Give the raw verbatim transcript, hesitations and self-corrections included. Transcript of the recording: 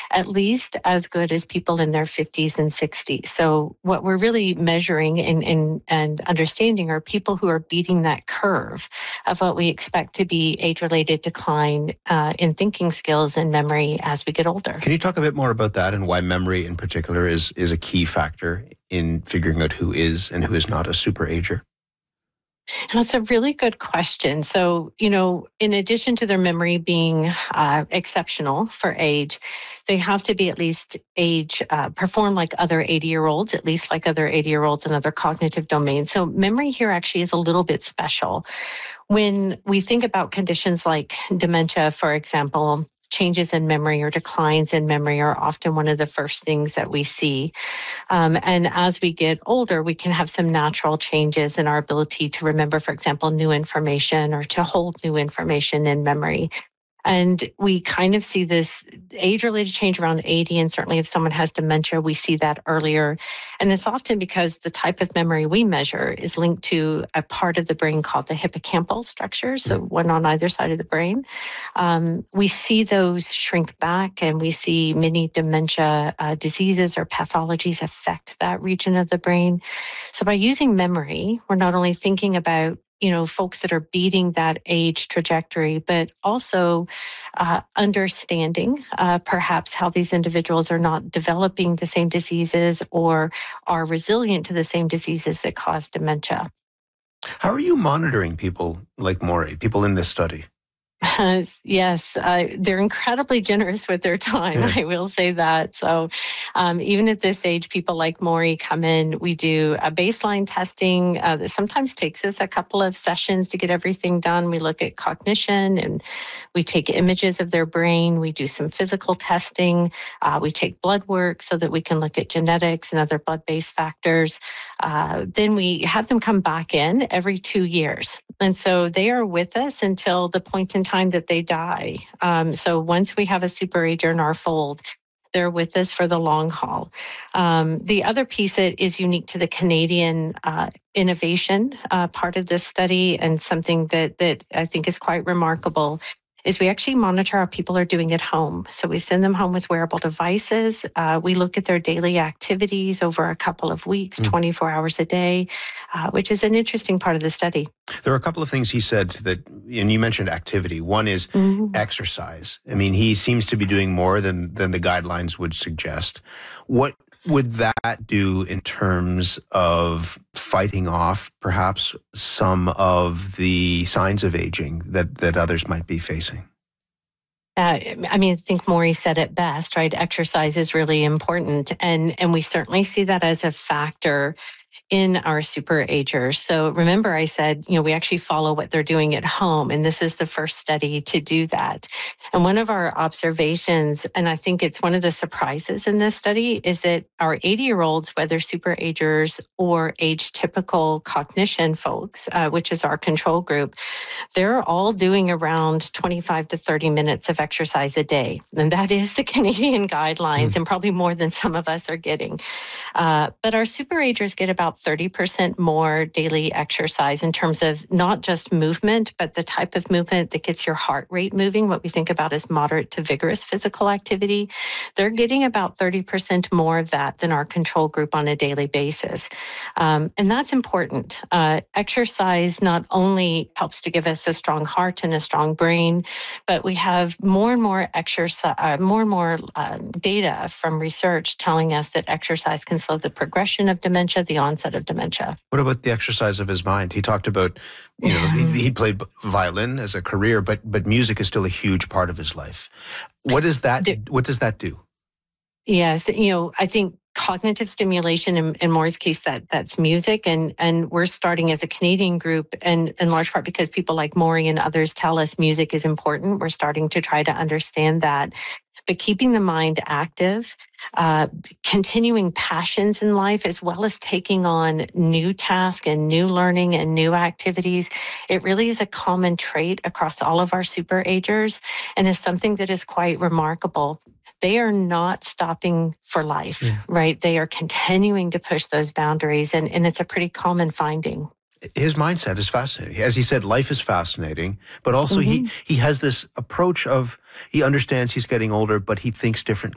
at least as good as people in their fifties and sixties. So what we're really measuring and, and, and understanding are people who are beating that curve of what we expect to be age-related decline uh, in thinking skills and memory as we get older. Can you talk a bit more about that and why memory in particular is, is a key factor in figuring out who is and who is not a super ager? That's a really good question. So, you know, in addition to their memory being uh, exceptional for age, they have to be at least age, uh, perform like other eighty-year-olds, at least like other eighty-year-olds in other cognitive domains. So memory here actually is a little bit special. When we think about conditions like dementia, for example, changes in memory or declines in memory are often one of the first things that we see. Um, and as we get older, we can have some natural changes in our ability to remember, for example, new information or to hold new information in memory. And we kind of see this age-related change around eighty, and certainly if someone has dementia, we see that earlier. And it's often because the type of memory we measure is linked to a part of the brain called the hippocampal structure, so one on either side of the brain. Um, we see those shrink back, and we see many dementia uh, diseases or pathologies affect that region of the brain. So by using memory, we're not only thinking about you know, folks that are beating that age trajectory, but also uh, understanding uh, perhaps how these individuals are not developing the same diseases or are resilient to the same diseases that cause dementia. How are you monitoring people like Maury, people in this study? Uh, yes, uh, they're incredibly generous with their time. Yeah. I will say that. So um, even at this age, people like Maury come in. We do a baseline testing uh, that sometimes takes us a couple of sessions to get everything done. We look at cognition and we take images of their brain. We do some physical testing. Uh, we take blood work so that we can look at genetics and other blood-based factors. Uh, then we have them come back in every two years. And so they are with us until the point in time that they die. Um, so once we have a super ager in our fold, they're with us for the long haul. Um, the other piece that is unique to the Canadian uh, innovation uh, part of this study, and something that that I think is quite remarkable, is we actually monitor how people are doing at home. So we send them home with wearable devices. Uh, we look at their daily activities over a couple of weeks, mm. twenty-four hours a day, uh, which is an interesting part of the study. There are a couple of things he said that, and you mentioned activity. One is mm-hmm. exercise. I mean, he seems to be doing more than, than the guidelines would suggest. What would that do in terms of fighting off perhaps some of the signs of aging that, that others might be facing? Uh, I mean, I think Maury said it best, right? Exercise is really important. And, and we certainly see that as a factor in our super agers. So remember I said, you know, we actually follow what they're doing at home, and this is the first study to do that. And one of our observations, and I think it's one of the surprises in this study, is that our eighty-year-olds, whether super agers or age-typical cognition folks, uh, which is our control group, they're all doing around twenty-five to thirty minutes of exercise a day. And that is the Canadian guidelines, mm. and probably more than some of us are getting. Uh, but our super agers get about thirty percent more daily exercise in terms of not just movement, but the type of movement that gets your heart rate moving, what we think about as moderate to vigorous physical activity. They're getting about thirty percent more of that than our control group on a daily basis. Um, and that's important. Uh, exercise not only helps to give us a strong heart and a strong brain, but we have more and more exercise, uh, more and more uh, data from research telling us that exercise can slow the progression of dementia, the onset of dementia. What about the exercise of his mind? He talked about, you know, he, he played violin as a career, but but music is still a huge part of his life. What does that, what does that do? Yes, you know, I think cognitive stimulation, in, in Maury's case, that that's music. And, and we're starting as a Canadian group, and in large part because people like Maury and others tell us music is important. We're starting to try to understand that. But keeping the mind active, uh, continuing passions in life, as well as taking on new tasks and new learning and new activities, it really is a common trait across all of our super agers, and is something that is quite remarkable. They are not stopping for life, yeah. right? They are continuing to push those boundaries, and, and it's a pretty common finding. His mindset is fascinating. As he said, life is fascinating, but also mm-hmm. he, he has this approach of, he understands he's getting older, but he thinks differently.